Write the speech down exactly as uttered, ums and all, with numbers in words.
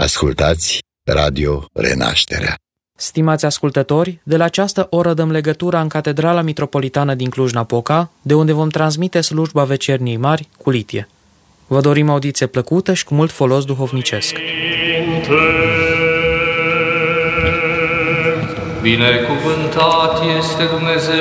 Ascultați Radio Renașterea. Stimați ascultători, de la această oră dăm legătura în Catedrala Mitropolitană din Cluj-Napoca, de unde vom transmite slujba Vecerniei Mari cu litie. Vă dorim audiție plăcută și cu mult folos duhovnicesc. Binecuvântat este Dumnezeu